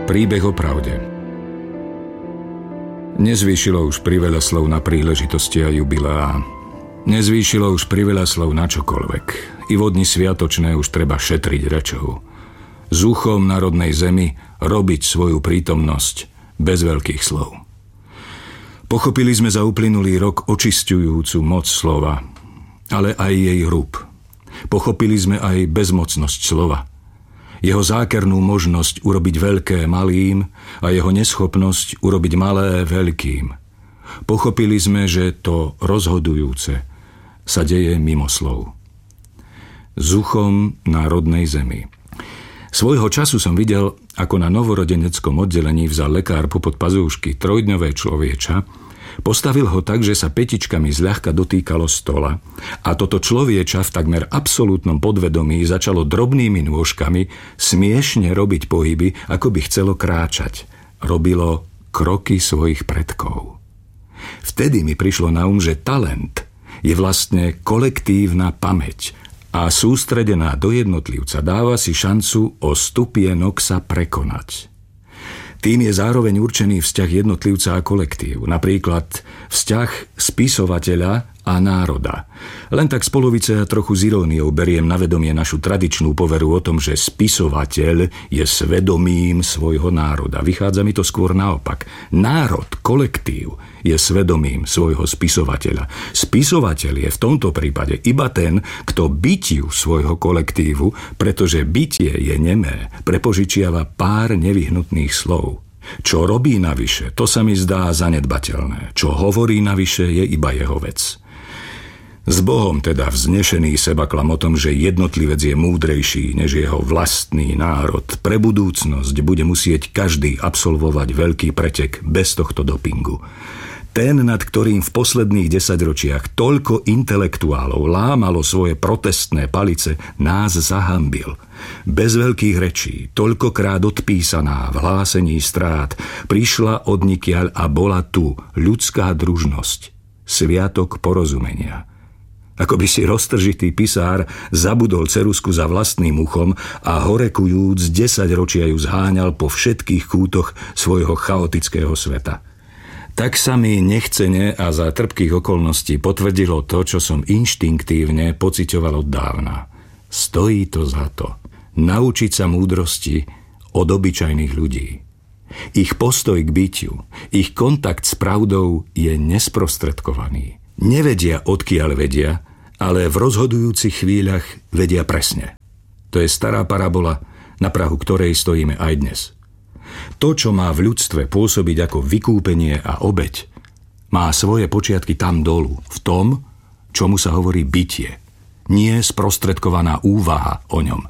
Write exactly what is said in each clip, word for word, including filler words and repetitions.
Príbeh o pravde. Nezvýšilo už priveľa slov na príležitosti a jubileá. Nezvýšilo už priveľa slov na čokoľvek. I vo dni sviatočné už treba šetriť rečou. S uchom na rodnej zemi robiť svoju prítomnosť bez veľkých slov. Pochopili sme za uplynulý rok očisťujúcu moc slova, ale aj jej hrub. Pochopili sme aj bezmocnosť slova. Jeho zákernú možnosť urobiť veľké malým a jeho neschopnosť urobiť malé veľkým. Pochopili sme, že to rozhodujúce sa deje mimo slov. S uchom na rodnej zemi. Svojho času som videl, ako na novorodeneckom oddelení vzal lekár popod pazúšky trojdňové človeča, postavil ho tak, že sa petičkami zľahka dotýkalo stola a toto človeča v takmer absolútnom podvedomí začalo drobnými nôžkami smiešne robiť pohyby, ako by chcelo kráčať. Robilo kroky svojich predkov. Vtedy mi prišlo na um, že talent je vlastne kolektívna pamäť a sústredená do jednotlivca dáva si šancu o stupienok sa prekonať. Tým je zároveň určený vzťah jednotlivca a kolektív, napríklad vzťah spisovateľa a národa. Len tak z polovice a trochu s iróniou beriem na vedomie našu tradičnú poveru o tom, že spisovateľ je svedomím svojho národa. Vychádza mi to skôr naopak. Národ, kolektív je svedomím svojho spisovateľa. Spisovateľ je v tomto prípade iba ten, kto bytiu svojho kolektívu, pretože bytie je nemé, prepožičiava pár nevyhnutných slov. Čo robí navyše, to sa mi zdá zanedbateľné. Čo hovorí navyše, je iba jeho vec. S Bohom teda vznešený sebaklam o tom, že jednotlivec je múdrejší než jeho vlastný národ. Pre budúcnosť bude musieť každý absolvovať veľký pretek bez tohto dopingu. Ten, nad ktorým v posledných desaťročiach toľko intelektuálov lámalo svoje protestné palice, nás zahambil. Bez veľkých rečí, toľkokrát odpísaná v hlásení strát, prišla odnikiaľ a bola tu ľudská družnosť, sviatok porozumenia. Ako by si roztržitý pisár zabudol ceruzku za vlastným uchom a horekujúc desaťročia ju zháňal po všetkých kútoch svojho chaotického sveta. Tak sa mi nechcene a za trpkých okolností potvrdilo to, čo som inštinktívne pociťoval od dávna. Stojí to za to. Naučiť sa múdrosti od obyčajných ľudí. Ich postoj k bytiu, ich kontakt s pravdou je nesprostredkovaný. Nevedia, odkiaľ vedia, ale v rozhodujúcich chvíľach vedia presne. To je stará parabola, na prahu ktorej stojíme aj dnes. To, čo má v ľudstve pôsobiť ako vykúpenie a obeť, má svoje počiatky tam dolu, v tom, čomu sa hovorí bytie, nie sprostredkovaná úvaha o ňom.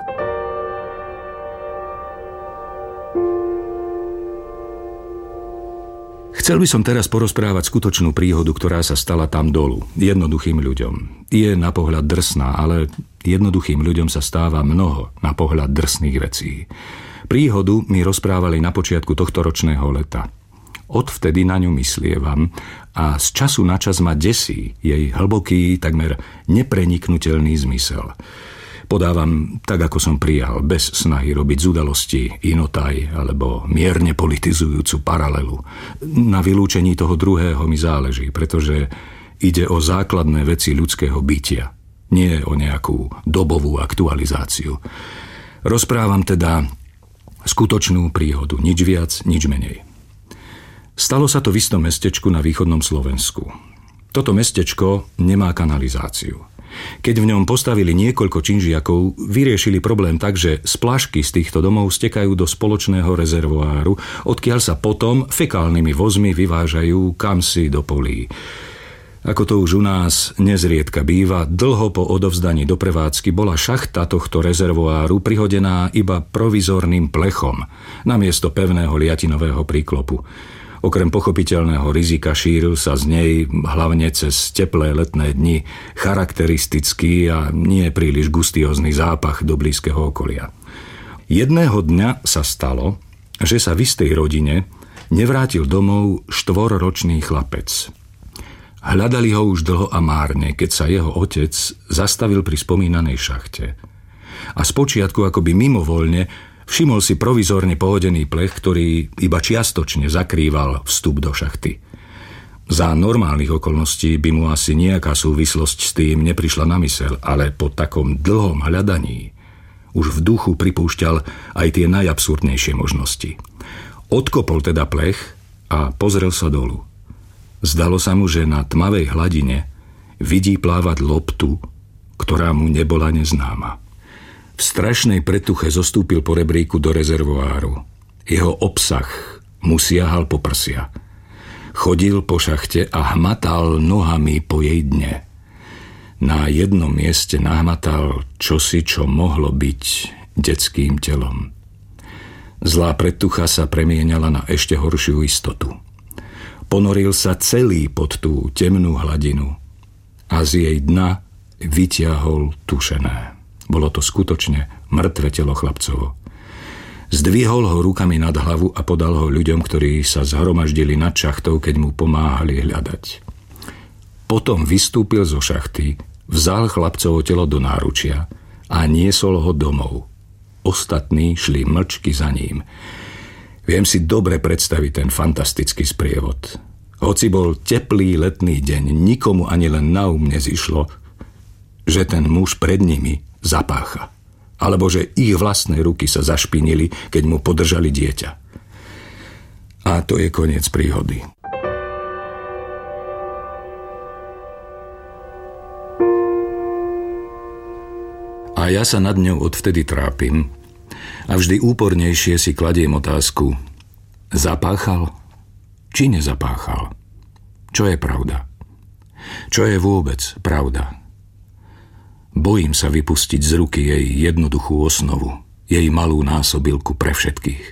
Chcel by som teraz porozprávať skutočnú príhodu, ktorá sa stala tam dolu, jednoduchým ľuďom. Je na pohľad drsná, ale jednoduchým ľuďom sa stáva mnoho na pohľad drsných vecí. Príhodu mi rozprávali na počiatku tohto ročného leta. Odvtedy na ňu myslievam a z času na čas ma desí jej hlboký, takmer nepreniknutelný zmysel. Podávam tak, ako som prijal, bez snahy robiť z udalosti inotaj alebo mierne politizujúcu paralelu. Na vylúčení toho druhého mi záleží, pretože ide o základné veci ľudského bytia, nie o nejakú dobovú aktualizáciu. Rozprávam teda skutočnú príhodu, nič viac, nič menej. Stalo sa to v istom mestečku na východnom Slovensku. Toto mestečko nemá kanalizáciu. Keď v ňom postavili niekoľko činžiakov, vyriešili problém tak, že splašky z týchto domov stekajú do spoločného rezervoáru, odkiaľ sa potom fekálnymi vozmi vyvážajú kamsi do polí. Ako to už u nás nezriedka býva, dlho po odovzdaní do prevádzky bola šachta tohto rezervoáru prihodená iba provizorným plechom namiesto pevného liatinového príklopu. Okrem pochopiteľného rizika šíril sa z nej, hlavne cez teplé letné dni, charakteristický a nie príliš gustiózny zápach do blízkeho okolia. Jedného dňa sa stalo, že sa v istej rodine nevrátil domov štvorročný chlapec. Hľadali ho už dlho a márne, keď sa jeho otec zastavil pri spomínanej šachte. A spočiatku akoby mimovoľne Všimol si provizorne pohodený plech, ktorý iba čiastočne zakrýval vstup do šachty. Za normálnych okolností by mu asi nejaká súvislosť s tým neprišla na myseľ, ale po takom dlhom hľadaní už v duchu pripúšťal aj tie najabsurdnejšie možnosti. Odkopol teda plech a pozrel sa dolu. Zdalo sa mu, že na tmavej hladine vidí plávať loptu, ktorá mu nebola neznáma. V strašnej pretuche zostúpil po rebríku do rezervoáru. Jeho obsah mu siahal po prsia. Chodil po šachte a hmatal nohami po jej dne. Na jednom mieste nahmatal čosi, čo mohlo byť detským telom. Zlá pretucha sa premieňala na ešte horšiu istotu. Ponoril sa celý pod tú temnú hladinu a z jej dna vytiahol tušené. Bolo to skutočne mŕtve telo chlapcovo. Zdvihol ho rukami nad hlavu a podal ho ľuďom, ktorí sa zhromaždili nad šachtou, keď mu pomáhali hľadať. Potom vystúpil zo šachty, vzal chlapcovo telo do náručia a niesol ho domov. Ostatní šli mlčky za ním. Viem si dobre predstaviť ten fantastický sprievod. Hoci bol teplý letný deň, nikomu ani len na um nezišlo, že ten muž pred nimi zapácha. Alebo že ich vlastné ruky sa zašpinili, keď mu podržali dieťa. A to je koniec príhody. A ja sa nad ňou odvtedy trápim a vždy úpornejšie si kladiem otázku: zapáchal či nezapáchal? Čo je pravda? Čo je vôbec pravda? Bojím sa vypustiť z ruky jej jednoduchú osnovu, jej malú násobilku pre všetkých.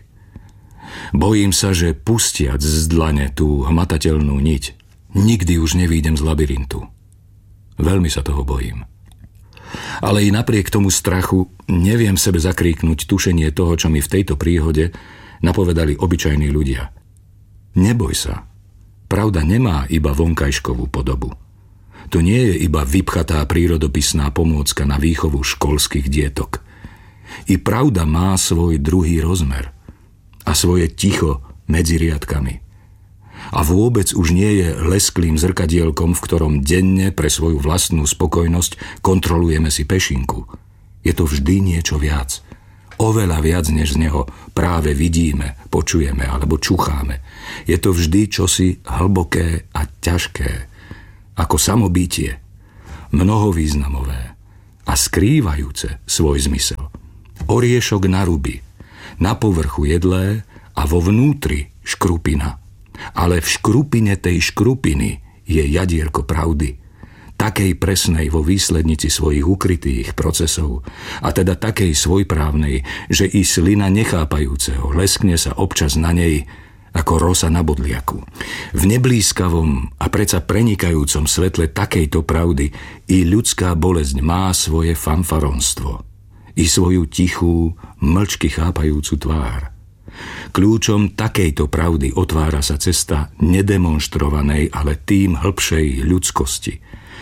Bojím sa, že pustiac z dlane tú hmatateľnú niť, nikdy už nevídem z labyrintu. Veľmi sa toho bojím. Ale i napriek tomu strachu neviem sebe zakríknuť tušenie toho, čo mi v tejto príhode napovedali obyčajní ľudia. Neboj sa. Pravda nemá iba vonkajškovú podobu. To nie je iba vypchatá prírodopisná pomôcka na výchovu školských dietok. I pravda má svoj druhý rozmer a svoje ticho medzi riadkami. A vôbec už nie je lesklým zrkadielkom, v ktorom denne pre svoju vlastnú spokojnosť kontrolujeme si pešinku. Je to vždy niečo viac. Oveľa viac, než z neho práve vidíme, počujeme alebo čucháme. Je to vždy čosi hlboké a ťažké, ako samobytie, mnohovýznamové a skrývajúce svoj zmysel. Oriešok na ruby, na povrchu jedlé a vo vnútri škrupina. Ale v škrupine tej škrupiny je jadierko pravdy, takej presnej vo výslednici svojich ukrytých procesov, a teda takej svojprávnej, že i slina nechápajúceho leskne sa občas na nej ako rosa na bodliaku. V neblízkavom a predsa prenikajúcom svetle takejto pravdy i ľudská bolesť má svoje fanfaronstvo, i svoju tichú, mlčky chápajúcu tvár. Kľúčom takejto pravdy otvára sa cesta nedemonštrovanej, ale tým hlbšej ľudskosti.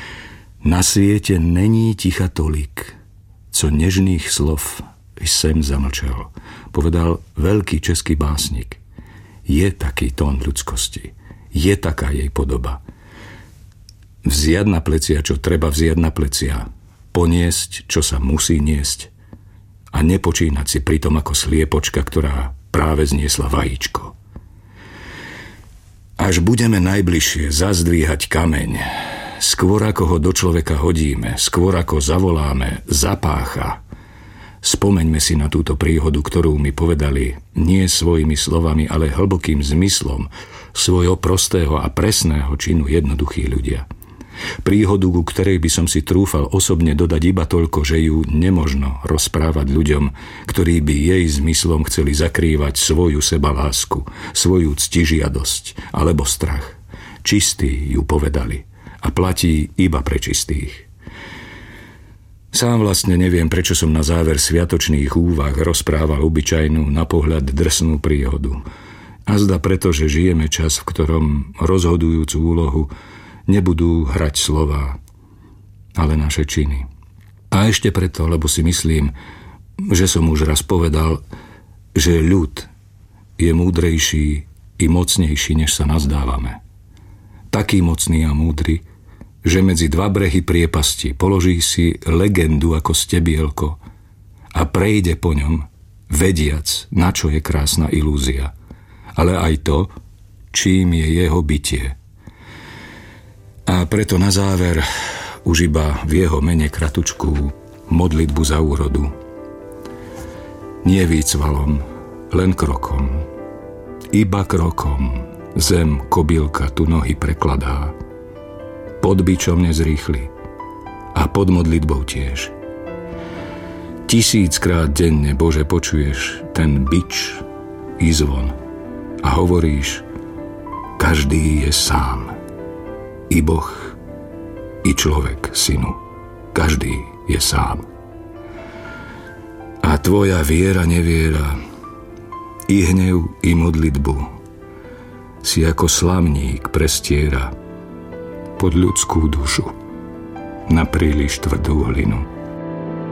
Na svete není ticha tolik, co nežných slov sem zamlčel, povedal veľký český básnik. Je taký tón ľudskosti, je taká jej podoba. Vziať na plecia, čo treba vziať na plecia, poniesť, čo sa musí niesť, a nepočínať si pritom ako sliepočka, ktorá práve zniesla vajíčko. Až budeme najbližšie zazdvíhať kameň, skôr ako ho do človeka hodíme, skôr ako zavoláme zapácha, spomeňme si na túto príhodu, ktorú mi povedali nie svojimi slovami, ale hlbokým zmyslom svojho prostého a presného činu jednoduchí ľudia. Príhodu, ku ktorej by som si trúfal osobne dodať iba toľko, že ju nemožno rozprávať ľuďom, ktorí by jej zmyslom chceli zakrývať svoju sebalásku, svoju ctižiadosť alebo strach. Čistí ju povedali a platí iba pre čistých. Sám vlastne neviem, prečo som na záver sviatočných úvah rozprával obyčajnú, na pohľad drsnú príhodu. Azda preto, že žijeme čas, v ktorom rozhodujúcu úlohu nebudú hrať slová, ale naše činy. A ešte preto, lebo si myslím, že som už raz povedal, že ľud je múdrejší i mocnejší, než sa nazdávame. Taký mocný a múdry, že medzi dva brehy priepasti položí si legendu ako stebielko a prejde po ňom, vediac, na čo je krásna ilúzia, ale aj to, čím je jeho bytie. A preto na záver už iba v jeho mene kratučkú modlitbu za úrodu. Nie výcvalom, len krokom. Iba krokom zem kobylka tu nohy prekladá. Pod bičom nezrýchli a pod modlitbou tiež. Tisíckrát denne, Bože, počuješ ten bič i zvon a hovoríš, každý je sám. I Boh, i človek, synu. Každý je sám. A tvoja viera, neviera, i hnev, i modlitbu si ako slamník prestiera pod ľudskú dušu na príliš tvrdú hlinu.